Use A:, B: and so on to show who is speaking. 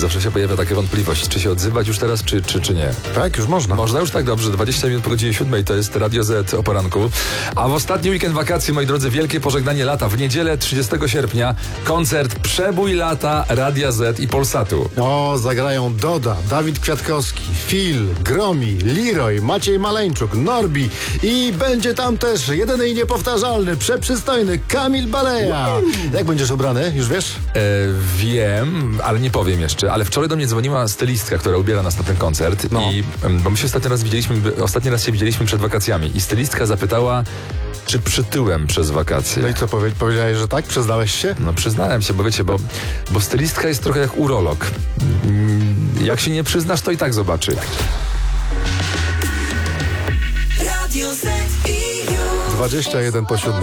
A: zawsze się pojawia taka wątpliwość, czy się odzywać już teraz, czy nie.
B: Tak, już można.
A: Można już tak, dobrze, 20 minut po godzinie 7 to jest Radio Z o poranku. A w ostatni weekend wakacji, moi drodzy, wielkie pożegnanie lata. W niedzielę 30 sierpnia koncert Przebój lata Radia Z i Polsatu.
B: O, zagrają Doda, Dawid Kwiatkowski, Phil, Gromi, Leroy, Maciej Maleńczuk, Norbi i będzie tam też jedyny i niepowtarzalny, przeprzystojny Kamil Baleja. Jak będziesz ubrany? Już wiesz?
A: Wiem, ale nie powiem jeszcze. Ale wczoraj do mnie dzwoniła stylistka, która ubiera nas na ten koncert.
B: No.
A: I bo my się ostatni raz się widzieliśmy przed wakacjami. I stylistka zapytała, czy przytyłem przez wakacje.
B: No i co, powiedziałeś, że tak? Przyznałeś się?
A: No przyznałem się, bo wiecie, bo stylistka jest trochę jak urolog. Jak się nie przyznasz, to i tak zobaczy.
C: Radio Z i
B: 21 po 7.